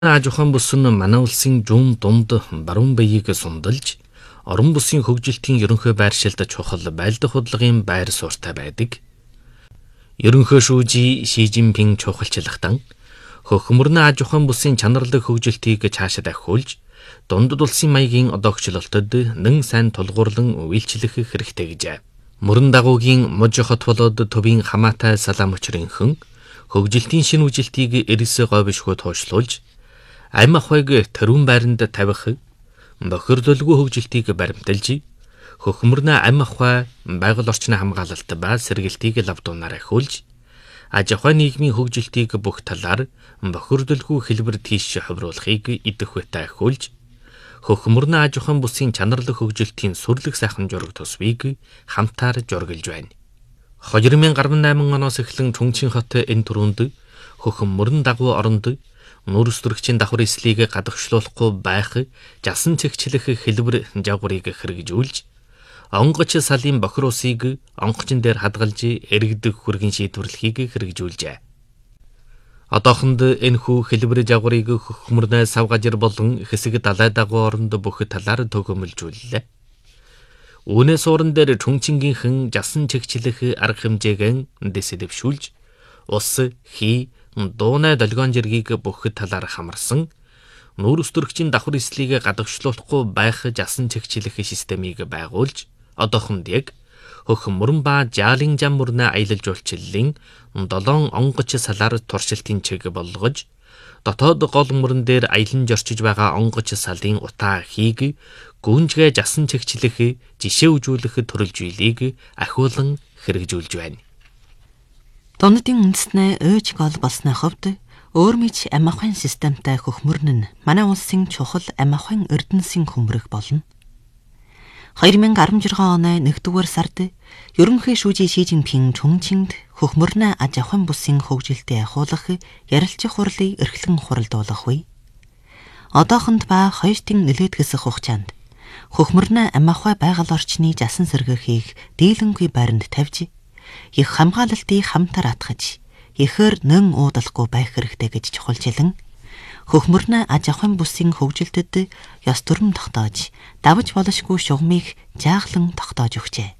Аж ахуйн бус нь манай улсын жуун дунд баруун баяийг сумдалж, орон бусын хөгжилтийн ерөнхий байршилд чухал байлдах худлагын байр суурьтай байдаг. Ерөнхий шүүжий Ши Жинпин чухалчлагтан хөхмөрнө аж ахуйн бусын чанарлаг хөгжилтийг цаашаа дахиулж, дундад улсын маягийн одоогчлолтод нэн сайн тулгуурлан үйлчлэх хэрэгтэй гэжээ. Мөрөн дагуугийн мужи хот болоод төвийн хамаатай салаам өчрөнхөн хөгжилтийн шинэ үжилтийг эрс говьшгүй туушлуулж, ам ахуйг төрүүн байранд тавих, бохирдолгүй хөгжилтийг баримталж, хөхмөрнө ам ахуй байгаль орчны хамгаалалт ба сэргэлтийг лавдуунаар ахиулж, аж ахуй нийгмийн хөгжилтийг бүх талаар бохирдолгүй хэлбэр тийш ховруулахыг идэх үетэй ахиулж, хөхмөрнө аж ахуйн бусын чанарлаг хөгжилтийн сүрлэг сайхан зураг төсвийг хамтаар зургалж байна. 2018 оноос эхлэн Чүнчин хот энэ түрүүнд хөхмөрнө дагуу оронд нүүрс төрөгчийн давхар эслийг гадагшлуулахгүй байх жасан цэгчлэх хэлбэр жагварыг хэрэгжүүлж, онгоч салын бохир усыг онгочин дээр хадгалж эргдэг хүргийн шийдвэрлэхийг хэрэгжүүлжээ. Одоохонд энэхүү хэлбэр жагварыг хөхмөрнө сав гажир болон хэсэг далай дагуу оронд бүх талаар төгөөмөлжүүллээ. Үүнээс уран дээр Чүнчингийнхэн жасан цэгчлэх арга хэмжээг дэсэлэвшүүлж, ус, хий, дуунай долгион жиргийг бүх талаар хамарсан, нүүрс төрөгчийн давхар эслийг гадагшлуулахгүй байх жасан цэгчлэх системийг байгуулж, одоохонд яг хөхмөрн ба жаалын жам мөрнө аялал жуулчлалын 7 онгоч салаар туршилтын чиг болгож, дотоод гол мөрөн дээр аялан зорчиж байгаа онгоч салын утаа хийг гүнжгэ жасан цэгчлэх жишээ үзүүлэх төрөл зүйлийг ахиулан хэрэгжүүлж байна. Дундын үндэснээ өөж гол болсны хувьд өөр мэд ам ахуйн системтэй хөхмөрн нь манай улсын чухал ам ахуйн эрдэнэсийн хөмрөг болно. 2016 оны 1-р сард ерөнхий шүүжий Ши Жинпин Чүнчинд хөхмөрнө аж ахуйн бусын хөгжилтийг ахиулах ярилцах хурлыг эрхлэн хуралдуулах үе. Одоохонд ба хоёртын нэлээд хэсэг хугацаанд хөхмөрнө ам ахуй байгаль орчны жасан сэргээхийг дийлэнгүй байранд тавьж, их хамгаалалтыг хамтар атгаж, ихээр нэн уудалахгүй байх хэрэгтэй гэж чухалчилан хөхмөрнө аж ахуйн бусын хөгжилтэд ёс төрөм тогтоож, давж болошгүй шугамыг жааглан тогтоож өгчээ.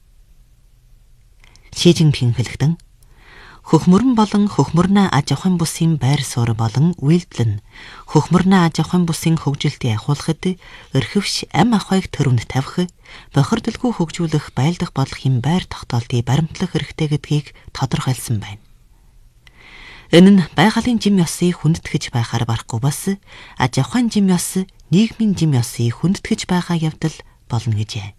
Ши Жинпин хэлэхдээ хөхмөрн болон хөхмөрнө аж ахуйн бусын байр суурь болон үйлдэл нь хөхмөрнө аж ахуйн бусын хөгжилтийг ахиулахад эрхэвч ам ахуйг төрөнд тавих, бохирдолгүй хөгжүүлэх байлдах бодлогын байр тогтоолтыг баримтлах хэрэгтэй гэдгийг тодорхойлсон байна. Энэ нь байгалийн жим ёсыг хүндэтгэж байхаар барахгүй бас аж ахуйн жим ёс, нийгмийн жим ёсыг хүндэтгэж байгаа явдал болно гэжээ.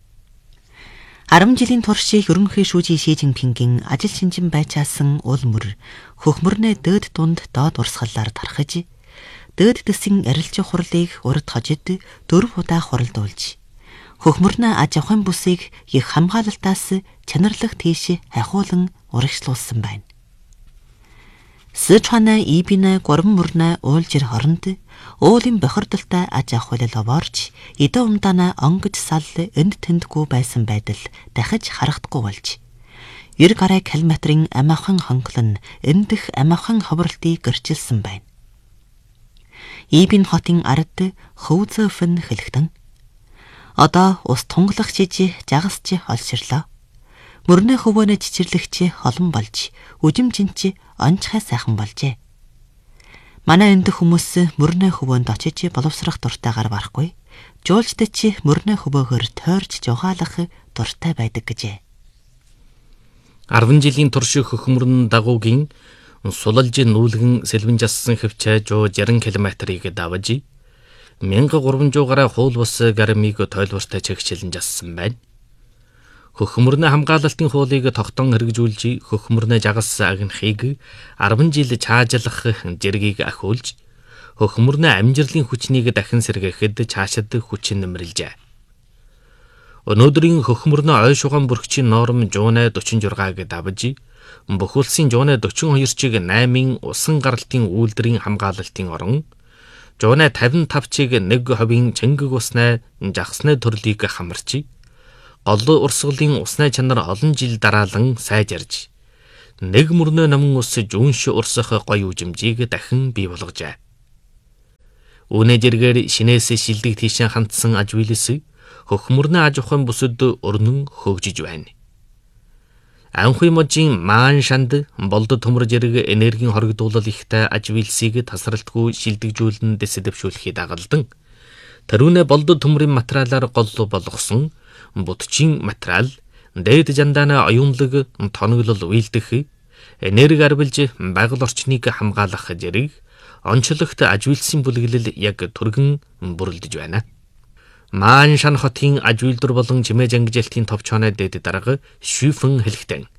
10 жилийн турш ерөнхий шүүжий Ши Жинпингийн ажил шинжин байчаасан уул мөр хөхмөрнө дээд дунд доод урсгалаар тархаж, дээд дэсийн арилжих хурлыг урд хожид 4 удаа хуралдуулж, хөхмөрнө аж ахуйн бусыг их хамгаалалтаас чанарлах тийш ахиулан урагшлуулсан байна. Сычуанаа Ибинэ гурван мөрнө уулжир хоронд уулын бохирдолтой аж ахуйлал овоорч, эдэ умдаана онгож сал энд тэндгүй байсан байдал дахиж харагдахгүй болж, 90 гаруй километрын ам ахуйн хонглон эндэх ам ахуйн ховролтыг гэрчилсэн байна. Ибин хотын ард Хөвзөфн хэлэхдээ одоо ус тунгалах жижи жагасч олширлоо. Мөрнө хөвөнө чичирлэгч олон болж, үжимжинч онцгой сайхан болжээ. Манай эндэх хүмүүс мөрнө хөвөнд очиж боловсрох дуртайгаар барахгүй, жуулчдад чи мөрнө хөвөөгөр тойрч жугаалах дуртай байдаг гэжээ. 10 жилийн турш хөхмөрн дагуугийн сулалж нүүлгэн сэлбэн жассан хөвчөө 60 км-ыг давж, 1300 гаруй хуул бус гармиг тойлбортой чигчлэн жассан байна. Хөхмөрнө хамгаалалтын хуулийг тогтон хэрэгжүүлж, хөхмөрнө жагас агнахыг 10 жил чаажлах зэргийг ахиулж, хөхмөрнө амжилтын хүчнийг дахин сэргээхэд цаашид хүчин нэмэрлжээ. Өнөөдрийн хөхмөрнө ой шугам бүрхчийн норм 146-г давж, бүх улсын 142-чиг 8-ын усан гаралтын үйлдвэрийн хамгаалалтын орон, 155-чиг 1% чингэг усны жагсны төрлийг хамарч, гол урсгалын усны чанар олон жил дараалан сайжирж, нэг мөрнө намын ус жүнш урсах гоё үжимжийг дахин бий болгожээ. Үүнэ зэргээр шинээс шилдэг тийшээ хандсан аж үйлс хөхмөрнө аж ахуйн бүсэд өрнөн хөгжиж байна. Анхуй можийн маан шанд болдод төмөр зэрэг энергийн хоригдуулал ихтэй аж үйлсийг тасралтгүй шилдэгжүүлэн дэсэдэвшүүлэхий дагалдан тэрүүнэ болдод төмрийн материалаар гол болгосон бутчин материал дээд жандаана оюунлаг тоноглол үйлдэх энерги арвилж байгаль орчныг хамгаалах зэрэг онцлогт аж үйлсийн бүлэглэл яг түргэн бүрэлдэж байна. Маан шан хотын аж үйлдвэр болон чимээ жангижалтын товчооны дээд дарга Шүфэн хэлэхдээ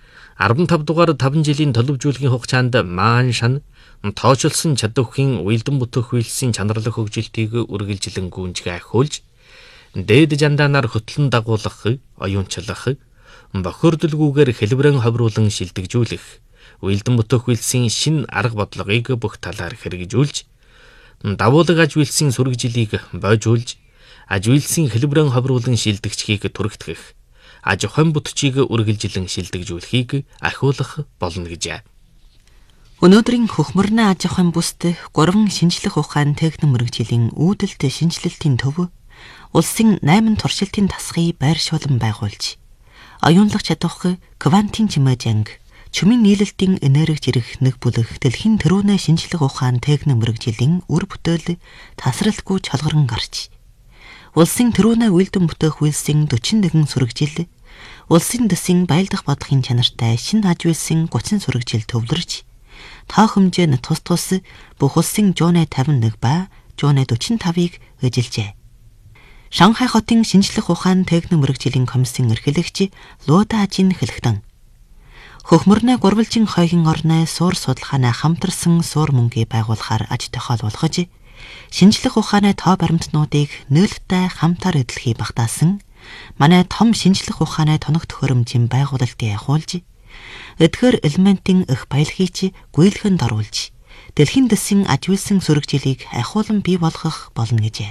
15 дугаар 5 жилийн төлөвжүүлгийн хугацаанд маан шан тоочилсон чадвархийн уялдан бүтээх үйлсийн чанарлах хөгжилтийг үргэлжлэн гүйцэтгэх ахиулж дээд жандаанаар хөтлөн дагуулах, оюунчлах, бохирдолгүйгээр хэлбэрэн ховруулан шилдэгжүүлэх уялдан бүтээх үйлсийн шин арга бодлогыг бүх талаар хэрэгжүүлж давуулаг аж үйлсийн сүрэгжилийг бойжуулж аж үйлсийн хэлбэрэн ховруулан шилдэгчхийг түрэгтгэх аж ахуйн бүтчийг үргэлжлэн шилдэгжүүлэхийг ахиулах болно гэжээ. Өнөөдрийн хөхмөрнө аж ахуйн бүсд 3 шинжлэх ухаан техник мэргэжлийн үүдэлт шинжилэлтийн төв улсын 8 туршилтын тасгыг байршуулан байгуулж оюунлах чадварх квантын чимээ жанг чүмийн нийлэлтийн энерги зэрэг нэг бүлэг дэлхийн тэрүүнэ шинжлэх ухаан техник мэргэжлийн үр бүтээл тасралтгүй чалгаран гарч улсын тэрүүнэ уялдан бүтээх үйлсийн 41 сүрэгжил улсын дэсийн байлдах бодлогын чанартай шинэ аж үйлсийн 30 сүрэгжил төвлөрч тоо хэмжээ нь тус бүх улсын жууны 51 ба жууны 45-ыг эжилжээ. Шанхай хотын шинжлэх ухаан техник мэргэжлийн комиссийн эрхлэгч Луудажин хэлэхдээ хөхмөрнө гурвалжин хойгийн орны суур судалгааны хамтарсан суур мөнгийг байгуулахаар аж тохиолболгож шинжлэх ухааны тоо баримтнуудыг нээлттэй хамтаар эдлэхийг багтаасан манай том шинжлэх ухааны тоног төхөөрөмжийн байгуулалтыг ахиулж эдгээр элементийн их баялагийг гүйлхэнд оруулж дэлхийн дэсийн аж үйлсийн сүрэгжилийг ахиулан бий болгох болно гэжээ.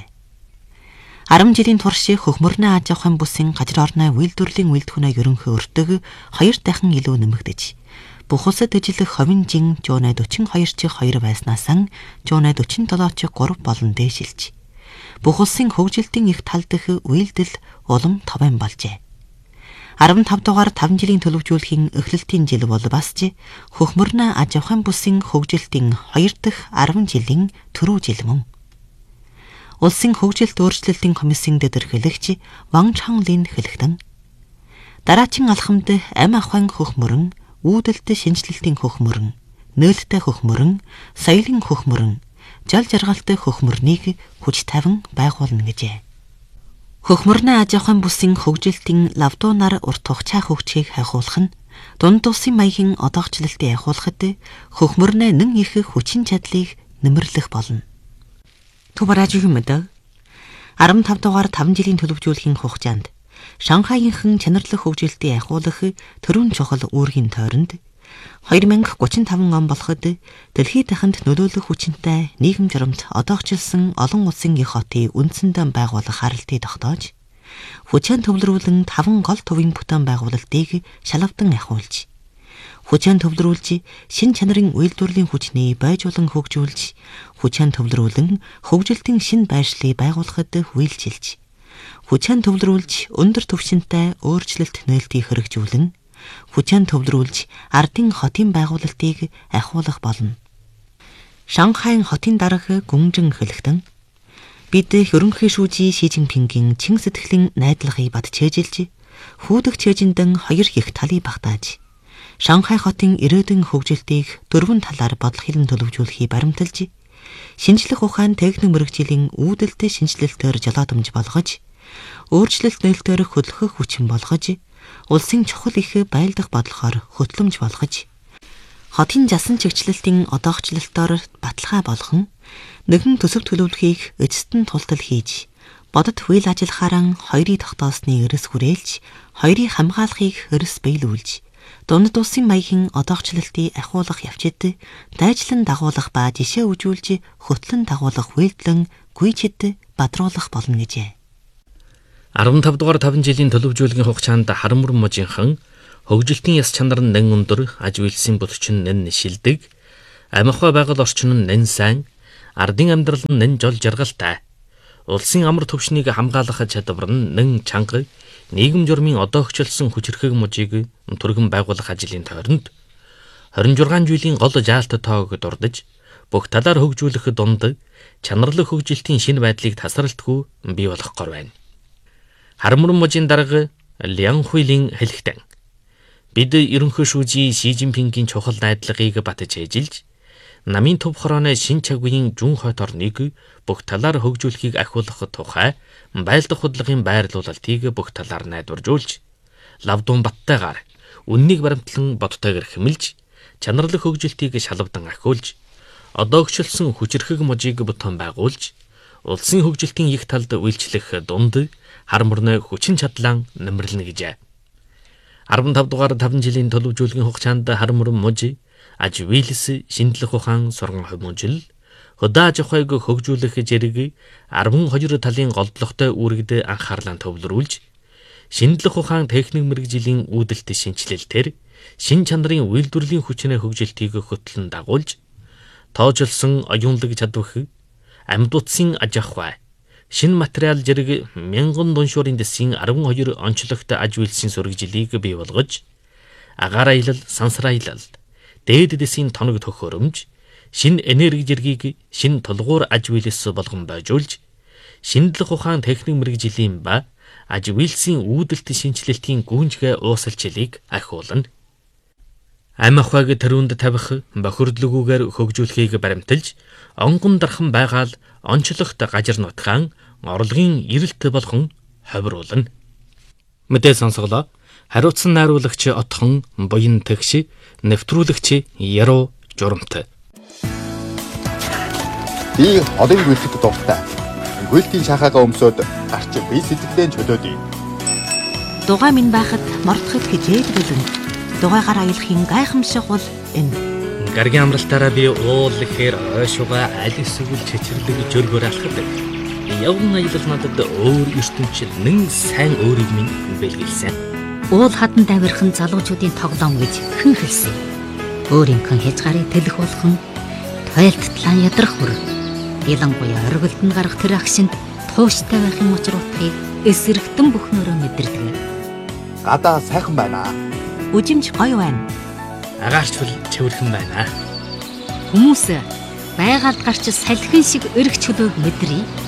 10 жилийн турш хөхмөрнө аж ахуйн бүсийн газар орны үйлдвэрлэлийн үйлдвэрнээ ерөнхий өртөг 2 дахин илүү нэмэгдэж бүх улсад ажиллах ховын жин жууны 42/2 байснаас жууны 47/3 болон дээшилж бүх улсын хөгжилтийн их тал дэх үйлдэл улам товын болжээ. 15 дугаар 5 жилийн төлөвжүүлэхийн эхлэлтийн жил бол бас ч хөхмөрнө аж ахуйн бүсийн хөгжилтийн 2 дахь 10 жилийн түрүү жил мөн. Улсын хөгжилт өөрчлөлтийн комиссийн дэдэрхэлэгч Ван Чанлин хэлэхдээ дараачин алхамд амь ахуйн хөхмөрөн, үүдэлт шинжилэлтийн хөхмөрөн, нээлттэй хөхмөрөн, соёлын хөхмөрөн, жал жаргалтай хөхмөрнийг хүч тавин байгуулна гэжээ. Хөхмөрнө аж ахуйн бүсийн хөгжилтийн лавдуунаар урт хугацаа хөгжихийг хайхуулах нь дунд улсын маягийн одоогчлолтыг ахиулахад хөхмөрнө нэн их хүчин чадлыг нэмэрлэх болно. Тубаражгүй мэдээ 15 дугаар 5 жилийн төлөвжүүлэхийн хугацаанд Шанхайынхан чанарлах хөгжилтийг ахиулах төрүн чухал үүргийн тойронд 2035 он болоход дэлхийд дахинд нөлөөлөх хүчинтэй нийгэм журамт одоогчлсон олон улсын их хотыг үндсэндээ байгуулах харалтыг тогтоож хүчээр төвлөрүүлэн 5 гол төвийн бүтээн байгуулалтыг шалгавдан ахиулж хүчээр төвлөрүүлж шин чанарын үйлдвэрлэлийн хүчний байжуулан хөгжүүлж хүчээр төвлөрүүлэн хөгжилтийн шин байршлыг байгуулахад хүлжилж хүчээр төвлөрүүлж өндөр түвшинтэй өөрчлөлт нээлтийг хэрэгжүүлэн хүчээр төвлөрүүлж ардын хотын байгуулалтыг ахиулах болно. Шанхайн хотын дарга Гүнжин хэлэхдээ бид ерөнхий шүүжий Ши Цзиньпингийн чин сэтгэлийн найдлагыг бат чэжилж хүүдэх чэжиндэн 2 их талыг багтааж Шанхай хотын ирээдүйн хөгжилтийг 4 талаар бодлохын төлөвжүүлэхийг баримталж шинжлэх ухаан техник мэргэжлийн үүдэлт шинжилэлтээр жолоодомж болгож өөрчлөлт нээлтээр хөдөлгөх хүчин болгож улсын чухал их байлдах бодлохоор хөтлөмж болгож хотын жасан чигчлэлтийн одоогчлолтоор баталгаа болгон нэгэн төсөв төлөвлөхийг эцэст нь тултал хийж бодит үйл ажиллахаараа хоёрыг тогтоосны эрс хүрээлж хоёрыг хамгаалахыг эрс биелүүлж дунд улсын маягийн одоогчлолтыг ахиулах явцад дайчлан дагуулах ба жишээ үзүүлж хөтлөн дагуулах үйлдэлэн гүйчэд бадруулах болно гэжээ. 15 дугаар 5 жилийн төлөвжүүлгийн хугацаанд харамур можийнхан хөгжилтийн яс чанар нь нэн өндөр, аж үйлсийн бүтч нь нэн шилдэг, амь ахуй байгаль орчин нь нэн сайн, Ардын амьдрал нь нэн жол жаргалтай. Улсын амар төвшнийг хамгаалах чадвар нь нэн чанга, нийгэм журмын одоогчлсон хүчрхэг мужийг түргэн байгуулах ажлын тойронд 26 жилийн гол жаалт тоог дурдж, бүх талаар хөгжүүлэх дунд чанарлаг хөгжилтийн шинэ байдлыг тасралтгүй бий болгохоор байна. Харамран мужийн дарга Лян Хуйлын хэлэхдээ бид ерөнхий шүүжий Ши Жинпингийн чухал найдлагыг батж ээжилж, намын төв хорооны шин чагвын зүүн хойд орныг бүх талаар хөгжүүлэхийг ахиулах тухай байлдах худлагын байрлуулалтыг бүх талаар найдваржуулж, лавдун баттайгаар үннийг баримтлан бодтойгоор хэмэлж, чанарлаг хөгжилтийг шалавдан ахиулж, одоогчлсон хүчрхэг мужийг бүтэн байгуулж, улсын хөгжилтийн их талд үйлчлэх дунд хар мөрнө хүчин чадлан нэмэрлэнэ гэжээ. 15 дугаар 5 жилийн төлөвжүүлгийн хугацаанд хар мөрөн мужи аж вилс шинжлэх ухаан сурган хүмүүжил хөдөө аж ахуйг хөгжүүлэх зэрэг 12 талын голдлоготой үүрэгд анхаарлаа төвлөрүүлж, шинжлэх ухаан техник мэргэжлийн үүдэлт шинжилэлтээр шин чанарын үйлдвэрлэлийн хүчний хөгжилтийг хөтлөн дагуулж, тоожилсон оюунлаг чадвах, амьд утсын аж ахуй, шин материал зэрэг 1000 дуншуурын дэсийн 12 онцлогт аж үйлсийн сургалтыг бий болгож, агаар аялал, сансар аялал, дээд дэсийн тоног төхөөрөмж, шин энерги зэргийг шин тулгуур аж үйлс болгон бойжуулж, шинжлэх ухаан техник мэргэжлийн ба аж үйлсийн үүдэлт шинжилэлтийн гүнжгэ уусалчлалыг ахиулна. Ам ахуйг төрөнд тавих, бохирдлогүйгээр хөгжүүлэхийг баримталж, онгон дархан байгаал онцлогт гажир нутгаан орлогын эрэлт болгон ховируулна. Мэдээ сонсголоо. Хариуцсан найруулагч Отхон, буян тэгш, нэвтрүүлэгч Яруу Журамт. Би одын гүйлтэд дуртай. Гүйлтийн шахаага өмсөд гарч би сэтгэлдээ чөлөөдөө. Дугаа минь байхад мордоход хичээд бэлэн. Дугаагаар аялахын гайхамшиг бол энэ. Гаргийн амралтаараа би уул ихээр ойшууга аль эсвэл чичирлэг жөргөөр алхдаг. Явган аялал надад өөр ертөнцид нэн сайн өөрийг минь бэлгэлсэн. Уул хадан давирхан залуучуудын тоглоом гэж хэн хэлсэн. Өөрийнхөө хязгаарыг тэлэх болгон тойлтлан ядрах мөр. Ялангуяа оргилдон гарах тэр агшинд тууштай байхын учир утгыг эсрэгтэн бүхнөөрөө мэдэрдэг. Гадаа сайхан байна. Үжимж гоё байна. Агаарчвал цэвэрхэн байна. Хүмүүс байгалд гарч салхин шиг өргөч хөлөөг мэдрий.